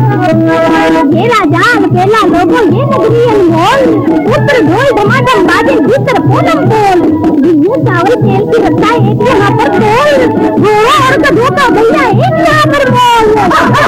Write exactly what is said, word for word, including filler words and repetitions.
केला जाम केला लोगों ये नगरी अनमोल, पुत्र ढोल धमाधम बाजे भीतर पोलम पोल, गेहूं चावल तेल की रत्ता एक यहाँ पर तोल।